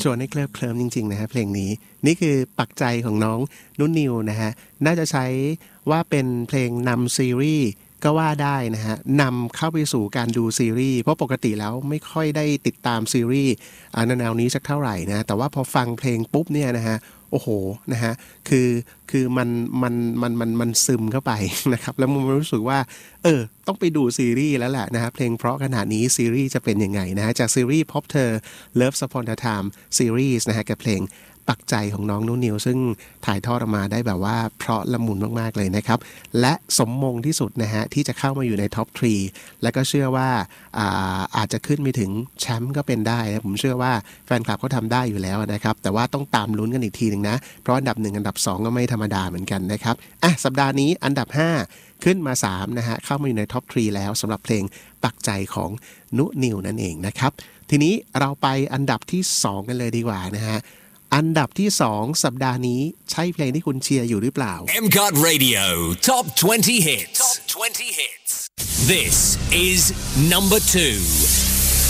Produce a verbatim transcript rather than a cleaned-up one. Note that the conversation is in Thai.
ชวนให้เคลิบเคลิ้มจริงๆนะฮะเพลงนี้นี่คือปักใจของน้องนุ่นนิวนะฮะน่าจะใช้ว่าเป็นเพลงนำซีรีส์ก็ว่าได้นะฮะนำเข้าไปสู่การดูซีรีส์เพราะปกติแล้วไม่ค่อยได้ติดตามซีรีส์แนวนี้สักเท่าไหร่นะแต่ว่าพอฟังเพลงปุ๊บเนี่ยนะฮะโอ้โหนะฮะคือคือมันมันมันมันมันซึมเข้าไปนะครับแล้วมันรู้สึกว่าเออต้องไปดูซีรีส์แล้วแหละนะฮะเพลงเพราะขนาดนี้ซีรีส์จะเป็นยังไงนะฮะจากซีรีส์ Pop เธอ Love Upon a Time Series นะฮะกับเพลงปักใจของน้องนุ่นนิวซึ่งถ่ายทอดออกมาได้แบบว่าเพราะละมุนมากๆเลยนะครับและสมมงที่สุดนะฮะที่จะเข้ามาอยู่ในท็อปสามและก็เชื่อว่าอาอาจจะขึ้นไปถึงแชมป์ก็เป็นได้นะผมเชื่อว่าแฟนคลับเขาทำได้อยู่แล้วนะครับแต่ว่าต้องตามลุ้นกันอีกทีนึงนะเพราะอันดับหนึ่งอันดับสองก็ไม่ธรรมดาเหมือนกันนะครับอ่ะสัปดาห์นี้อันดับห้าขึ้นมาสามนะฮะเข้ามาอยู่ในท็อปสามแล้วสำหรับเพลงปักใจของนุนิวนั่นเองนะครับทีนี้เราไปอันดับที่สองกันเลยดีกว่านะฮะอันดับที่สองสัปดาห์นี้ใช่เพลงที่คุณเชียร์อยู่หรือเปล่าเอ็ม ซี โอ ที Radio Top twenty Hits Top twenty Hits This is number two